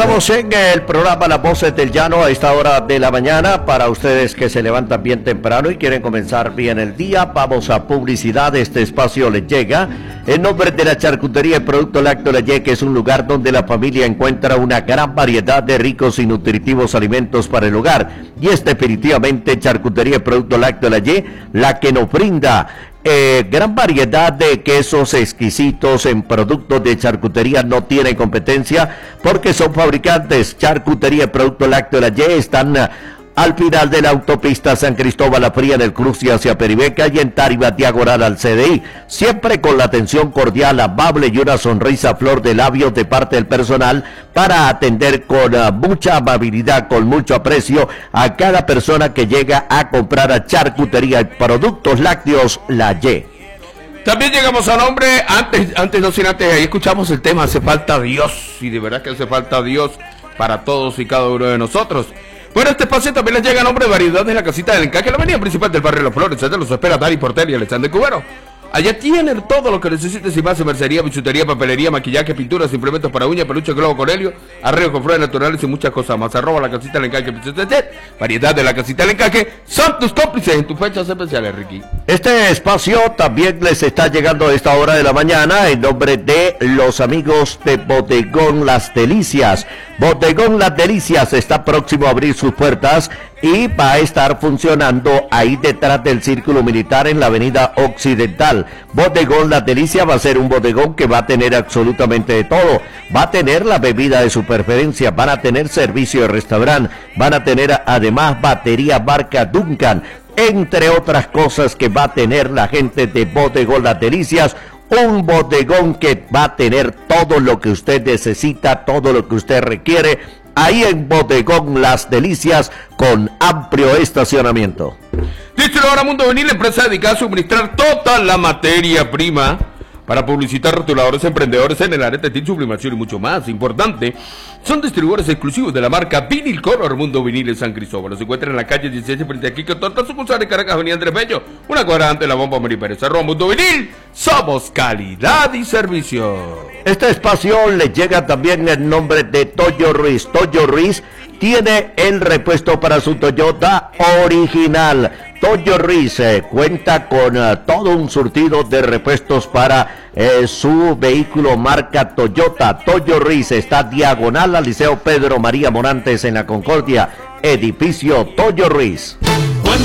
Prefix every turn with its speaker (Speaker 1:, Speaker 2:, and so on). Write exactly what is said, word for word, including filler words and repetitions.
Speaker 1: estamos en el programa Las Voces del Llano a esta hora de la mañana. Para ustedes que se levantan bien temprano y quieren comenzar bien el día, vamos a publicidad. Este espacio les llega en nombre de la Charcutería y Producto Lácteo La Y, que es un lugar donde la familia encuentra una gran variedad de ricos y nutritivos alimentos para el hogar. Y es definitivamente Charcutería y Producto Lácteo La Y la que nos brinda Eh, gran variedad de quesos exquisitos en productos de charcutería. No tiene competencia porque son fabricantes. Charcutería y Producto Lácteo La Y están uh, al final de la autopista San Cristóbal La Fría en el cruce hacia Peribeca y en Tariba diagonal al C D I, siempre con la atención cordial, amable y una sonrisa a flor de labios de parte del personal para atender con uh, mucha amabilidad, con mucho aprecio a cada persona que llega a comprar a Charcutería y Productos Lácteos La Y.
Speaker 2: También llegamos a nombre, antes, antes no sin antes, ahí escuchamos el tema Hace falta Dios, y de verdad que hace falta Dios para todos y cada uno de nosotros. Bueno, este espacio también les llega a nombre de Variedad de la Casita del Encaje, la avenida principal del barrio Las Flores. Allá los espera Dani Porter y Alexander Cubero. Allá tienen todo lo que necesites y más en mercería, bisutería, papelería, maquillaje, pinturas, implementos para uñas, peluche, globo, corelio, arreglo con flores naturales y muchas cosas más. Arroba la Casita del Encaje, Variedad de la Casita del Encaje, son tus cómplices en tus fechas especiales, Ricky.
Speaker 1: Este espacio también les está llegando a esta hora de la mañana en nombre de los amigos de Bodegón Las Delicias. Bodegón Las Delicias está próximo a abrir sus puertas y va a estar funcionando ahí detrás del Círculo Militar en la avenida Occidental. Bodegón Las Delicias va a ser un bodegón que va a tener absolutamente de todo. Va a tener la bebida de su preferencia, van a tener servicio de restaurante, van a tener además batería marca Duncan, entre otras cosas que va a tener la gente de Bodegón Las Delicias. Un bodegón que va a tener todo lo que usted necesita, todo lo que usted requiere, ahí en Bodegón Las Delicias, con amplio estacionamiento.
Speaker 2: Distribuidora Mundo Vinil, empresa dedicada a suministrar toda la materia prima para publicitar, rotuladores, emprendedores en el área de tinta, sublimación y mucho más. Importante, son distribuidores exclusivos de la marca Vinil Color Mundo Vinil en San Cristóbal. Se encuentran en la calle diecisiete frente a Quique Torta, sucursal de Caracas, avenida Andrés Bello, una cuadra antes de la bomba Mari Pérez. Arroba Mundo Vinil, somos calidad y servicio.
Speaker 1: Este espacio le llega también en nombre de Toyo Ruiz. Toyo Ruiz tiene el repuesto para su Toyota original. Toyo Ruiz eh, cuenta con uh, todo un surtido de repuestos para eh, su vehículo marca Toyota. Toyo Ruiz está diagonal al Liceo Pedro María Morantes en la Concordia, edificio Toyo Ruiz.